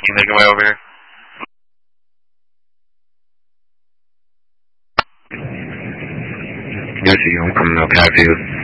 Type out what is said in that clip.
You making your way over here? Yes, I'm coming up past you.